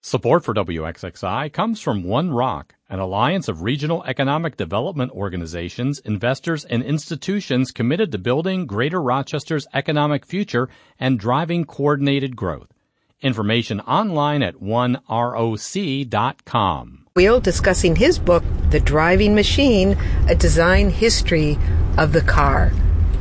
Support for WXXI comes from One Rock, an alliance of regional economic development organizations, investors, and institutions committed to building Greater Rochester's economic future and driving coordinated growth. Information online at oneroc.com. Will discussing his book, The Driving Machine, A Design History of the Car.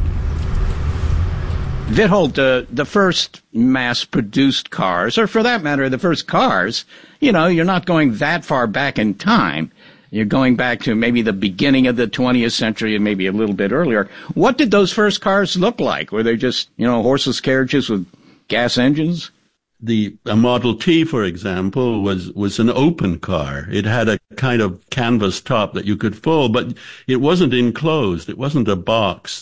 Witold, the first mass-produced cars, or for that matter, the first cars, you're not going that far back in time. You're going back to maybe the beginning of the 20th century and maybe a little bit earlier. What did those first cars look like? Were they just, horseless carriages with gas engines? A Model T, for example, was an open car. It had a kind of canvas top that you could fold, but it wasn't enclosed. It wasn't a box.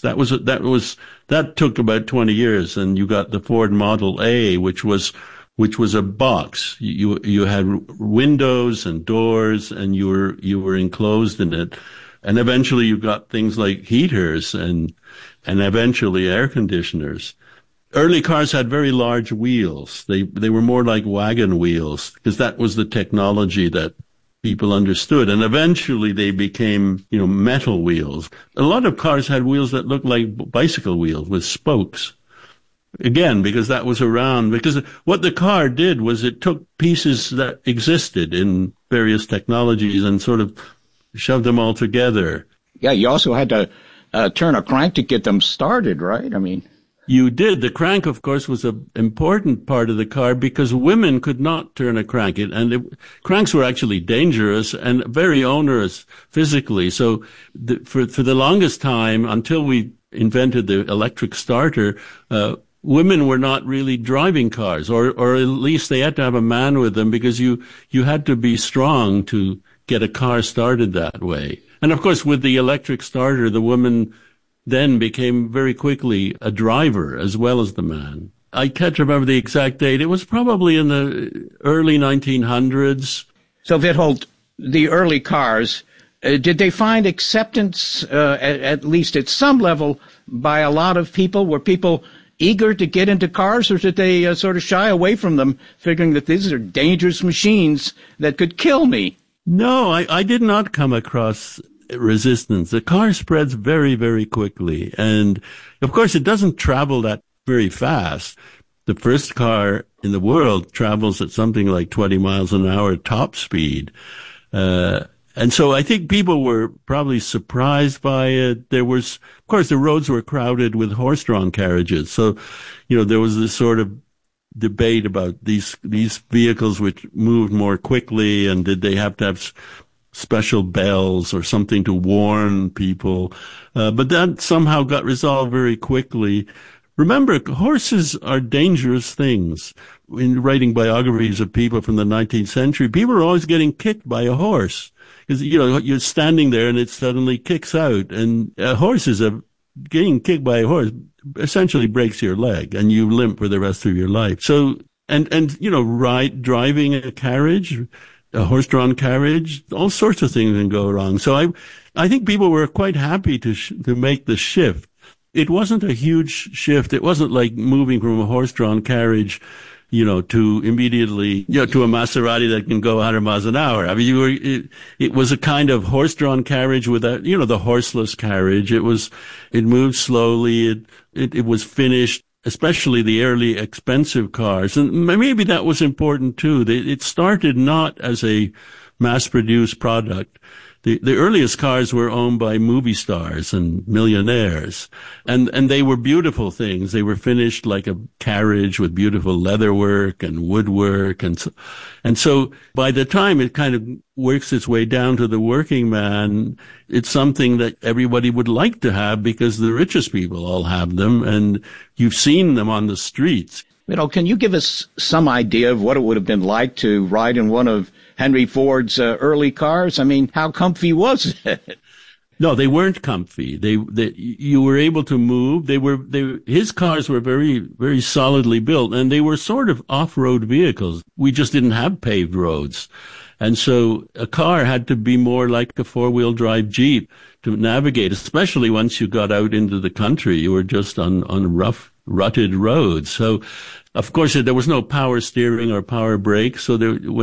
That took about 20 years, and you got the Ford Model A, which was a box. You had windows and doors, and you were enclosed in it. And eventually you got things like heaters and eventually air conditioners. Early cars had very large wheels. They were more like wagon wheels because that was the technology that people understood. And eventually they became, metal wheels. A lot of cars had wheels that looked like bicycle wheels with spokes. Again, because that was around. Because what the car did was it took pieces that existed in various technologies and sort of shoved them all together. Yeah, you also had to turn a crank to get them started, right? You did. The crank, of course, was an important part of the car because women could not turn a crank. Cranks were actually dangerous and very onerous physically. So for the longest time, until we invented the electric starter, women were not really driving cars, or at least they had to have a man with them because you had to be strong to get a car started that way. And of course, with the electric starter, the woman then became very quickly a driver as well as the man. I can't remember the exact date. It was probably in the early 1900s. So, Witold, the early cars, did they find acceptance, at least at some level, by a lot of people? Were people eager to get into cars, or did they sort of shy away from them, figuring that these are dangerous machines that could kill me? No, I did not come across resistance. The car spreads very, very quickly. And of course, it doesn't travel that very fast. The first car in the world travels at something like 20 miles an hour top speed. And so I think people were probably surprised by it. Of course, the roads were crowded with horse-drawn carriages. So, there was this sort of debate about these vehicles which moved more quickly, and did they have to have special bells or something to warn people. But that somehow got resolved very quickly. Remember, horses are dangerous things. In writing biographies of people from the 19th century, people are always getting kicked by a horse. Because, you're standing there and it suddenly kicks out. And getting kicked by a horse essentially breaks your leg and you limp for the rest of your life. So, driving a carriage, a horse-drawn carriage, all sorts of things can go wrong. So I think people were quite happy to make the shift. It wasn't a huge shift. It wasn't like moving from a horse-drawn carriage, to immediately, to a Maserati that can go 100 miles an hour. It was a kind of horse-drawn carriage without, the horseless carriage. It moved slowly. It was finished. Especially the early expensive cars. And maybe that was important too. It started not as a mass-produced product. The earliest cars were owned by movie stars and millionaires. And they were beautiful things. They were finished like a carriage with beautiful leatherwork and woodwork. And so by the time it kind of works its way down to the working man, it's something that everybody would like to have because the richest people all have them, and you've seen them on the streets. Can you give us some idea of what it would have been like to ride in one of Henry Ford's early cars? How comfy was it? No, they weren't comfy. You were able to move. His cars were very, very solidly built, and they were sort of off-road vehicles. We just didn't have paved roads. And so a car had to be more like a four-wheel drive Jeep to navigate, especially once you got out into the country. You were just on rough, rutted roads. So, of course, there was no power steering or power brakes. So when